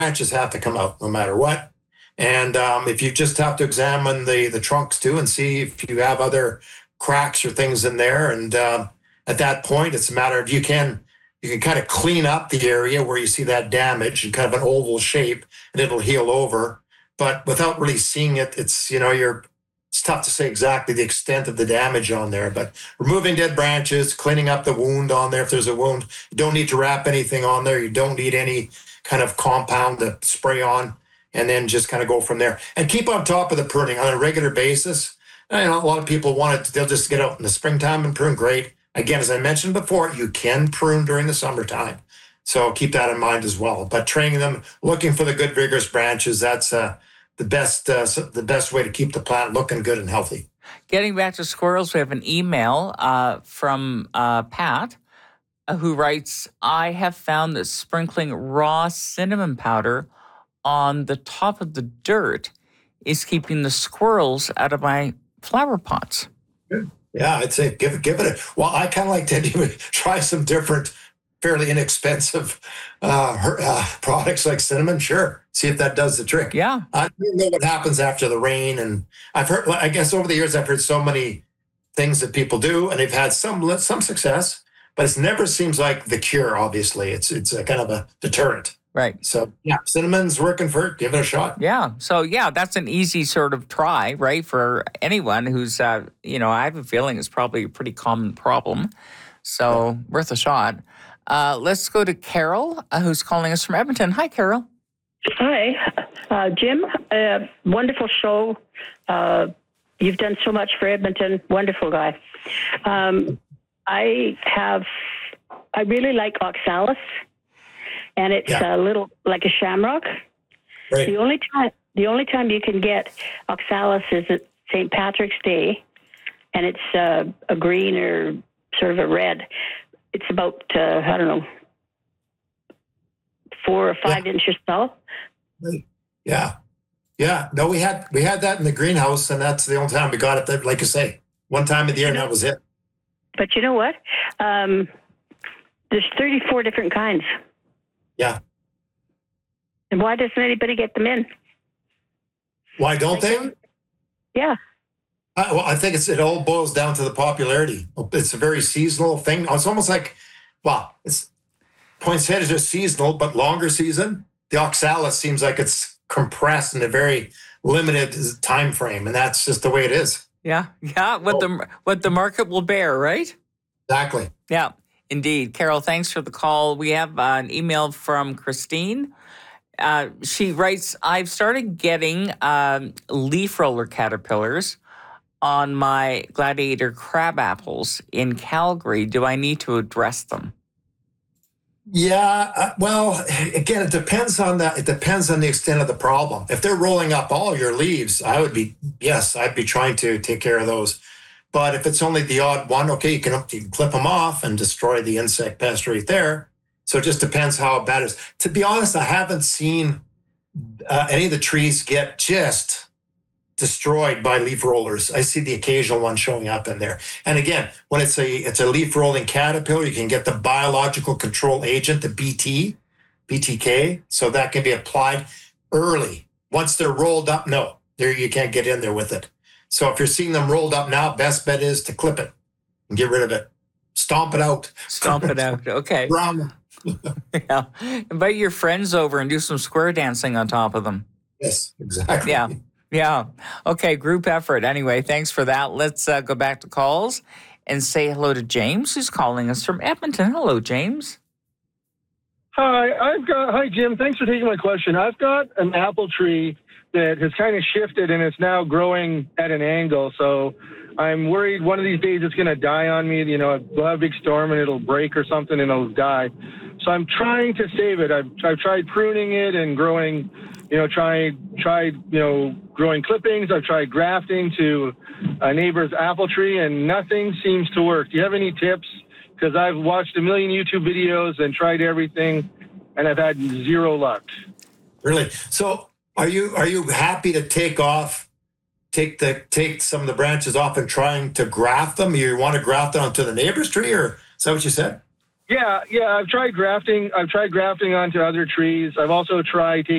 branches have to come out no matter what. And if you just have to examine the trunks too and see if you have other cracks or things in there. And at that point, it's a matter of you can kind of clean up the area where you see that damage in kind of an oval shape, and it'll heal over. But without really seeing it, it's tough to say exactly the extent of the damage on there. But removing dead branches, cleaning up the wound on there if there's a wound. You don't need to wrap anything on there. You don't need any kind of compound to spray on, and then just kind of go from there. And keep on top of the pruning on a regular basis. I know a lot of people they'll just get out in the springtime and prune. Great. Again, as I mentioned before, you can prune during the summertime. So keep that in mind as well. But training them, looking for the good vigorous branches, that's the best way to keep the plant looking good and healthy. Getting back to squirrels, we have an email from Pat who writes, I have found that sprinkling raw cinnamon powder on the top of the dirt is keeping the squirrels out of my flower pots. Good. Yeah, I'd say give it a. Well, I kind of like to try some different, fairly inexpensive products like cinnamon. Sure, see if that does the trick. Yeah, I don't know what happens after the rain, and I've heard. I guess over the years, I've heard so many things that people do, and they've had some success, but it never seems like the cure. Obviously, it's a kind of a deterrent. Right. So, yeah, cinnamon's working for it. Give it a shot. Yeah. So, that's an easy sort of try, right, for anyone who's, I have a feeling it's probably a pretty common problem. So, worth a shot. Let's go to Carol, who's calling us from Edmonton. Hi, Carol. Hi. Jim, wonderful show. You've done so much for Edmonton. Wonderful guy. I really like oxalis. And it's a little like a shamrock. Right. The only time you can get oxalis is at St. Patrick's Day, and it's a green or sort of a red. It's about 4 or 5 inches tall. Right. Yeah. No, we had that in the greenhouse, and that's the only time we got it. There, like you say, one time of the year, and that was it. But you know what? There's 34 different kinds. Yeah. And why doesn't anybody get them in? Why don't they? Yeah. I think it all boils down to the popularity. It's a very seasonal thing. It's almost like, it's poinsettias are seasonal, but longer season. The oxalis seems like it's compressed in a very limited time frame, and that's just the way it is. Yeah. What the market will bear, right? Exactly. Yeah. Indeed. Carol, thanks for the call. We have an email from Christine. She writes, I've started getting leaf roller caterpillars on my gladiator crab apples in Calgary. Do I need to address them? Yeah. Well, again, it depends on that. It depends on the extent of the problem. If they're rolling up all your leaves, I'd be trying to take care of those. But if it's only the odd one, okay, you can clip them off and destroy the insect pest right there. So it just depends how bad it is. To be honest, I haven't seen any of the trees get just destroyed by leaf rollers. I see the occasional one showing up in there. And again, when it's a leaf rolling caterpillar, you can get the biological control agent, the BTK. So that can be applied early. Once they're rolled up, no, you can't get in there with it. So if you're seeing them rolled up now, best bet is to clip it and get rid of it. Stomp it out. Stomp it out. Okay. Yeah. Invite your friends over and do some square dancing on top of them. Yes, exactly. Yeah. Okay, group effort. Anyway, thanks for that. Let's go back to calls and say hello to James, who's calling us from Edmonton. Hello, James. Hi, Jim. Thanks for taking my question. I've got an apple tree that has kind of shifted and it's now growing at an angle. So I'm worried one of these days it's going to die on me. We'll have a big storm and it'll break or something and it'll die. So I'm trying to save it. I've tried pruning it and growing, growing clippings. I've tried grafting to a neighbor's apple tree and nothing seems to work. Do you have any tips? Because I've watched a million YouTube videos and tried everything and I've had zero luck. Really? So are you happy to take some of the branches off and trying to graft them? You want to graft it onto the neighbor's tree, or is that what you said? Yeah. I've tried grafting. I've tried grafting onto other trees. I've also tried taking